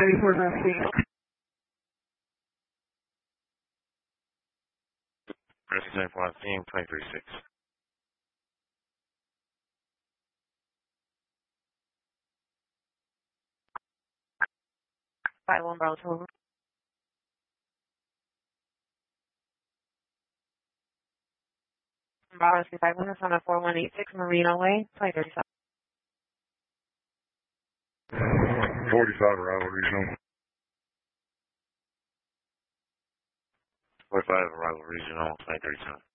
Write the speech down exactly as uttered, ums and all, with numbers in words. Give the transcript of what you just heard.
thirty-four North. Rescue thirty-four team, twenty-three six. five one Bravo two. Bravo Rescue five one, on a four one eight six Marina Way, twenty thirty-seven. forty-five Arrival Regional. forty-five Arrival Regional, twenty thirty-seven.